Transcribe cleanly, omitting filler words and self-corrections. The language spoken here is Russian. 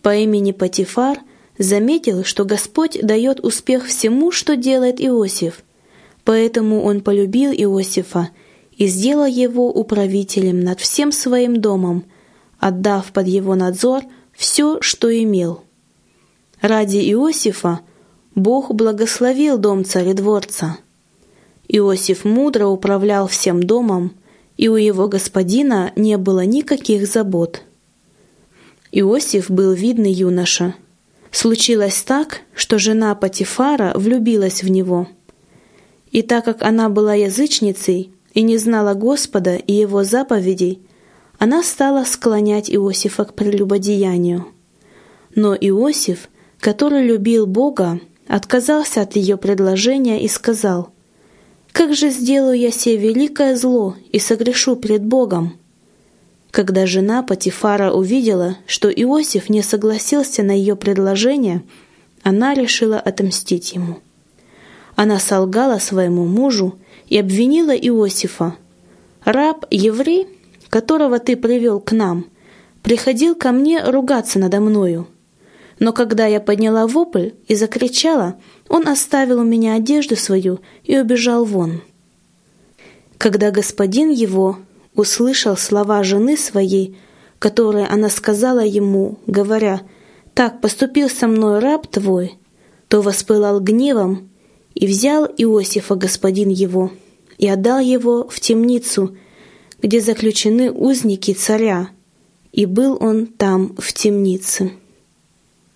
по имени Потифар заметил, что Господь дает успех всему, что делает Иосиф, поэтому он полюбил Иосифа и сделал его управителем над всем своим домом, отдав под его надзор все, что имел. Ради Иосифа Бог благословил дом царедворца. Иосиф мудро управлял всем домом, и у его господина не было никаких забот. Иосиф был видный юноша. Случилось так, что жена Потифара влюбилась в него. И так как она была язычницей и не знала Господа и Его заповедей, она стала склонять Иосифа к прелюбодеянию. Но Иосиф, который любил Бога, отказался от ее предложения и сказал: «Как же сделаю я сие великое зло и согрешу пред Богом?» Когда жена Потифара увидела, что Иосиф не согласился на ее предложение, она решила отомстить ему. Она солгала своему мужу и обвинила Иосифа: «Раб, еврей, которого ты привел к нам, приходил ко мне ругаться надо мною. Но когда я подняла вопль и закричала, он оставил у меня одежду свою и убежал вон». Когда господин его услышал слова жены своей, которые она сказала ему, говоря: «Так поступил со мной раб твой», то воспылал гневом и взял Иосифа господин его и отдал его в темницу, где заключены узники царя, и был он там в темнице.